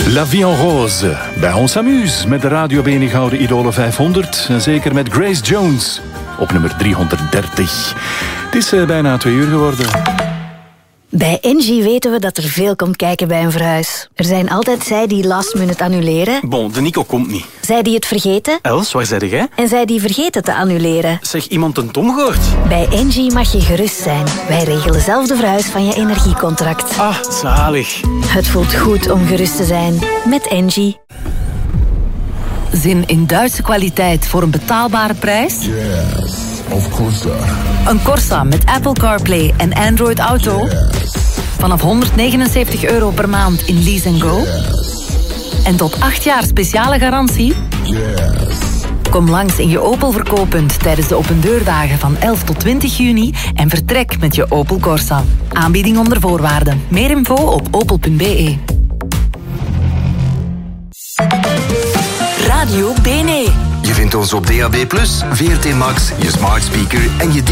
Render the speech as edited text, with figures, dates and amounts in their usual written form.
La Vie en Rose. Bij ons s'amuse met de Radio Bene Gouden Idolen 500. En zeker met Grace Jones op nummer 330. Het is bijna 2 uur geworden. Bij Engie weten we dat er veel komt kijken bij een verhuis. Er zijn altijd zij die last minute annuleren. Bon, de Nico komt niet. Zij die het vergeten. Els, waar zei jij? En zij die vergeten te annuleren. Zeg, iemand een Tom gehoord? Bij Engie mag je gerust zijn. Wij regelen zelf de verhuis van je energiecontract. Ah, zalig. Het voelt goed om gerust te zijn. Met Engie. Zin in Duitse kwaliteit voor een betaalbare prijs? Yes, of Corsa. Een Corsa met Apple CarPlay en Android Auto? Yes. Vanaf €199 per maand in Lease & Go? Yes. En tot 8 jaar speciale garantie? Yes. Kom langs in je Opel verkooppunt tijdens de opendeurdagen van 11 tot 20 juni en vertrek met je Opel Corsa. Aanbieding onder voorwaarden. Meer info op opel.be. Radio Bene. Je vindt ons op DAB+, VRT Max, je smart speaker en je